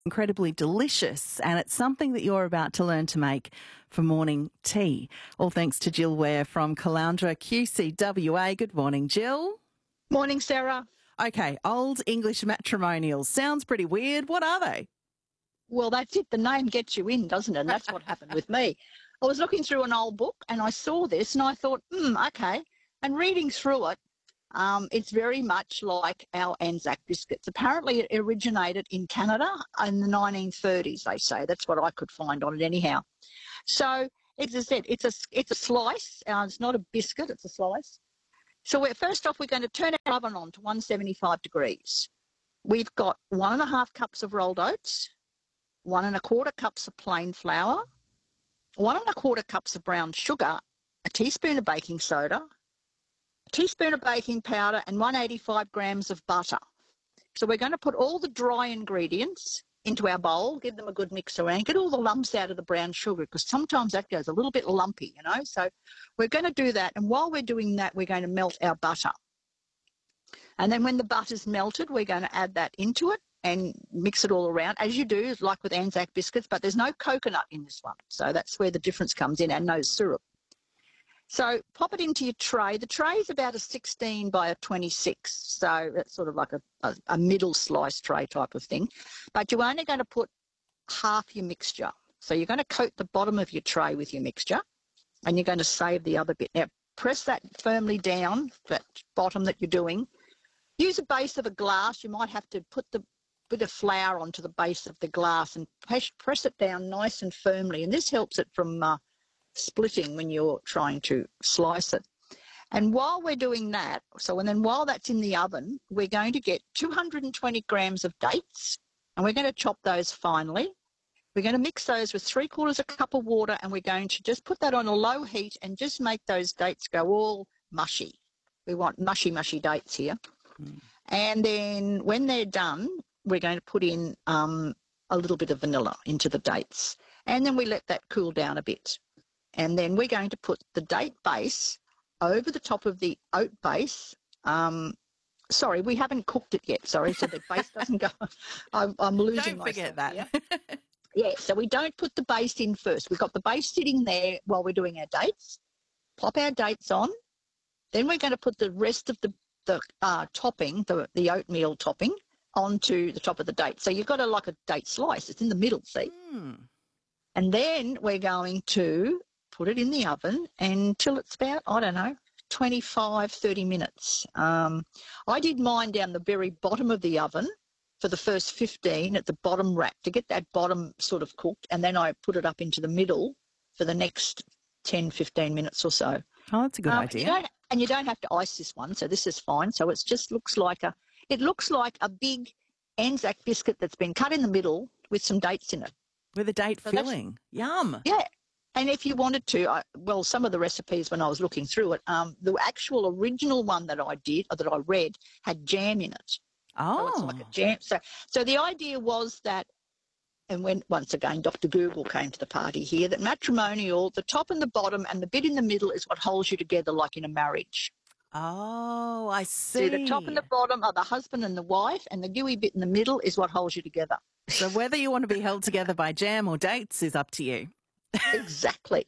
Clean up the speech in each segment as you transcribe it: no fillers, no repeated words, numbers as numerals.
incredibly delicious, and it's something that you're about to learn to make for morning tea. All thanks to Jill Ware from Caloundra QCWA. Good morning, Jill. Morning, Sarah. Okay, Old English matrimonials. Sounds pretty weird. What are they? Well, that's it. The name gets you in, doesn't it? And that's what happened with me. I was looking through an old book and I saw this and I thought, okay. And reading through it, it's very much like our Anzac biscuits. Apparently, it originated in Canada in the 1930s, they say. That's what I could find on it anyhow. So, as I said, it's a slice. It's not a biscuit, it's a slice. So, first off, we're going to turn our oven on to 175 degrees. We've got 1.5 cups of rolled oats, 1.25 cups of plain flour, 1.25 cups of brown sugar, a teaspoon of baking soda, a teaspoon of baking powder, and 185 grams of butter. So we're going to put all the dry ingredients into our bowl, give them a good mix around, get all the lumps out of the brown sugar, because sometimes that goes a little bit lumpy, So we're going to do that, and while we're doing that, we're going to melt our butter. And then when the butter's melted, we're going to add that into it and mix it all around, as you do, like with Anzac biscuits, but there's no coconut in this one. So that's where the difference comes in, and no syrup. So pop it into your tray. The tray is about a 16 by a 26, so that's sort of like a middle slice tray type of thing. But you're only going to put half your mixture. So you're going to coat the bottom of your tray with your mixture, and you're going to save the other bit. Now, press that firmly down, that bottom that you're doing. Use a base of a glass. You might have to put the bit of flour onto the base of the glass and press it down nice and firmly. And this helps it from splitting when you're trying to slice it. And while we're doing that, while that's in the oven, we're going to get 220 grams of dates, and we're going to chop those finely. We're going to mix those with 3/4 cup of water, and we're going to just put that on a low heat and just make those dates go all mushy. We want mushy dates here. And then when they're done, we're going to put in a little bit of vanilla into the dates. And then we let that cool down a bit. And then we're going to put the date base over the top of the oat base. Sorry, we haven't cooked it yet. Sorry, so the base doesn't go. I'm losing myself. Don't forget that. Yeah, so we don't put the base in first. We've got the base sitting there while we're doing our dates. Pop our dates on. Then we're going to put the rest of the topping, the oatmeal topping, onto the top of the date. So you've got like a date slice. It's in the middle, see? And then we're going to put it in the oven until it's about, 25, 30 minutes. I did mine down the very bottom of the oven for the first 15 at the bottom rack to get that bottom sort of cooked, and then I put it up into the middle for the next 10, 15 minutes or so. Oh, that's a good idea. You don't have to ice this one, so this is fine. So it just looks like a big Anzac biscuit that's been cut in the middle with some dates in it. With a date filling. Yum. Yeah. And if you wanted to, some of the recipes when I was looking through it, the actual original one that I read had jam in it. Oh. So it's like a jam. So the idea was that, and when once again Dr. Google came to the party here, that matrimonial, the top and the bottom and the bit in the middle is what holds you together like in a marriage. Oh, I see. So the top and the bottom are the husband and the wife, and the gooey bit in the middle is what holds you together. So whether you want to be held together by jam or dates is up to you. Exactly.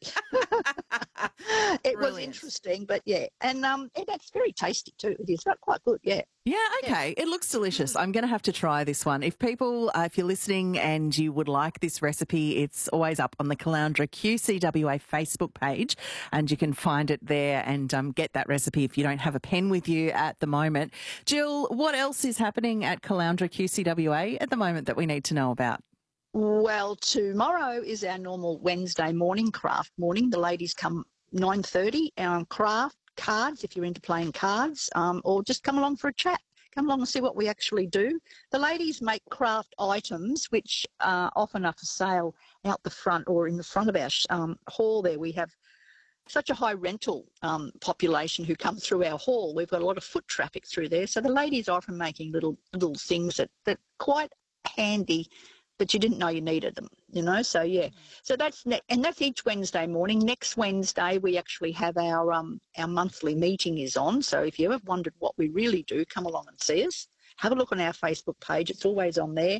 It was interesting, but yeah. And that's very tasty too. It is quite good, yeah. Yeah, okay. It looks delicious. I'm going to have to try this one. If you're listening and you would like this recipe, it's always up on the Caloundra QCWA Facebook page, and you can find it there and get that recipe if you don't have a pen with you at the moment. Jill, what else is happening at Caloundra QCWA at the moment that we need to know about? Well, tomorrow is our normal Wednesday morning craft morning. The ladies come 9:30 and craft cards if you're into playing cards, or just come along for a chat. Come along and see what we actually do. The ladies make craft items which often are for sale out the front or in the front of our hall there. We have such a high rental population who come through our hall. We've got a lot of foot traffic through there. So the ladies are often making little things that quite handy, but you didn't know you needed them, So, yeah. So that's each Wednesday morning. Next Wednesday, we actually have our monthly meeting is on. So if you ever wondered what we really do, come along and see us. Have a look on our Facebook page. It's always on there.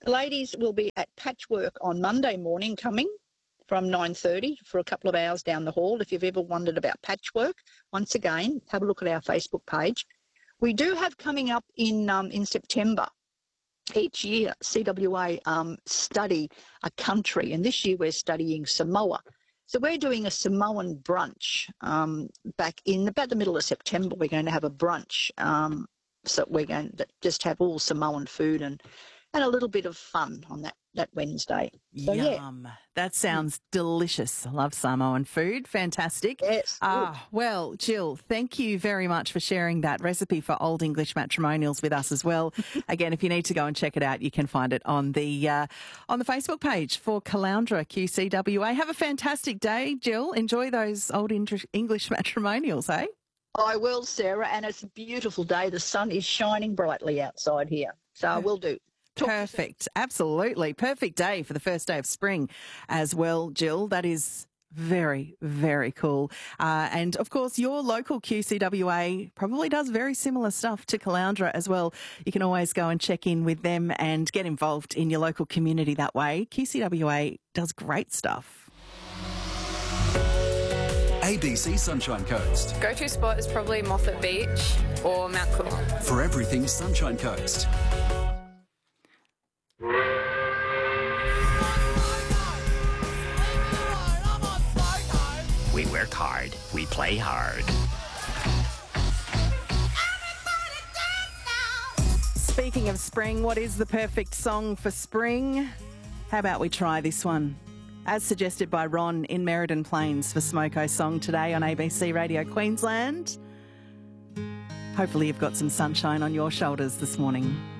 The ladies will be at Patchwork on Monday morning coming from 9:30 for a couple of hours down the hall. If you've ever wondered about Patchwork, once again, have a look at our Facebook page. We do have coming up in September each year, CWA study a country, and this year we're studying Samoa. So we're doing a Samoan brunch back in about the middle of September. We're going to have a brunch. So we're going to just have all Samoan food and a little bit of fun on that Wednesday. So, Yum. Yeah. That sounds delicious. I love Samoan food. Fantastic. Yes. Well, Jill, thank you very much for sharing that recipe for Old English matrimonials with us as well. Again, if you need to go and check it out, you can find it on the Facebook page for Caloundra QCWA. Have a fantastic day, Jill. Enjoy those Old English matrimonials, eh? I will, Sarah, and it's a beautiful day. The sun is shining brightly outside here. So I will do. Perfect. Absolutely. Perfect day for the first day of spring as well, Jill. That is very, very cool. And, of course, your local QCWA probably does very similar stuff to Caloundra as well. You can always go and check in with them and get involved in your local community that way. QCWA does great stuff. ABC Sunshine Coast. Go-to spot is probably Moffat Beach or Mount Cook. For everything Sunshine Coast. We work hard, we play hard. Speaking of spring, what is the perfect song for spring? How about we try this one? As suggested by Ron in Merredin Plains for Smoko Song today on ABC Radio Queensland. Hopefully you've got some sunshine on your shoulders this morning.